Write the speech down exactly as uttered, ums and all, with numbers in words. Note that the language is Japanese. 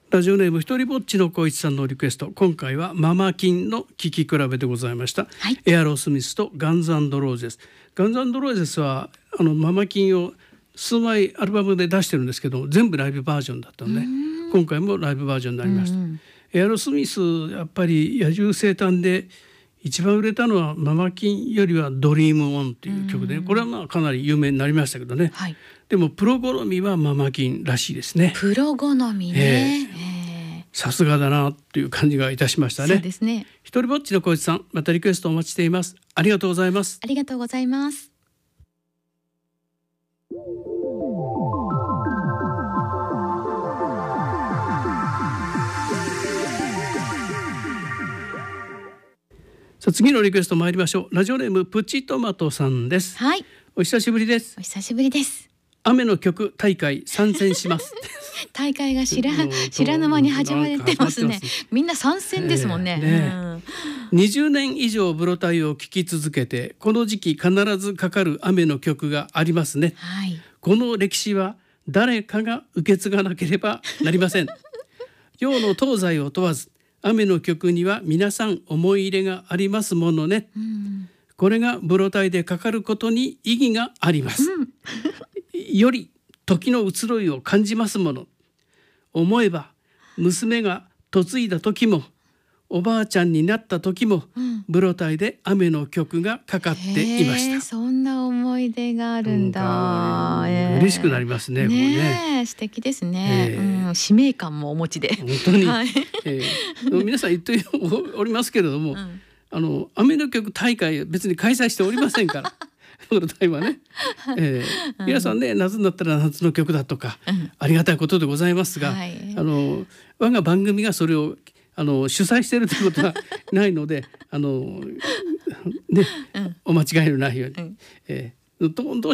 ラジオネームひとりぼっちの小一さんのリクエスト、今回はママキンの聴き比べでございました、はい、エアロスミスとガンズ&ローゼス。ガンズ&ローゼスはあのママキンを数枚アルバムで出してるんですけど、全部ライブバージョンだったので、今回もライブバージョンになりました。エアロスミス、やっぱり野獣生誕で一番売れたのはママキンよりはドリームオンという曲で、これはまあかなり有名になりましたけどね、はい、でもプロ好みはママキンらしいですね。 プロ好みね、えー、 さすがだなという感じがいたしましたね。 そうですね。 ひとりぼっちの小一さん、またリクエストお待ちしています。ありがとうございます。 ありがとうございます。 さあ次のリクエスト参りましょう。ラジオネームプチトマトさんです。 はい、 お久しぶりです。 お久しぶりです。 雨の曲大会参戦します大会が知ら知らぬ間に始まってますね。みんな参戦ですもんね。えーねうん、にじゅうねん以上ブロタイを聴き続けて、この時期必ずかかる雨の曲がありますね、はい、この歴史は誰かが受け継がなければなりません洋の東西を問わず雨の曲には皆さん思い入れがありますものね、うん、これがブロタイでかかることに意義があります、うんより時の移ろいを感じますもの。思えば娘が嫁いだ時もおばあちゃんになった時も、うん、ブロタイで雨の曲がかかっていました。 そんな思い出があるんだ、 えー、嬉しくなりますね。 ねもうね素敵ですね、えーうん、使命感もお持ちで本当に、はいえー、皆さん言っておりますけれども、うん、あの雨の曲大会別に開催しておりませんからブロタイはね、えー、皆さんね、夏になったら夏の曲だとか、うん、ありがたいことでございますが、はい、あの我が番組がそれをあの主催しているということはないのであの、ねうん、お間違いのないように、うんえー、ど, どう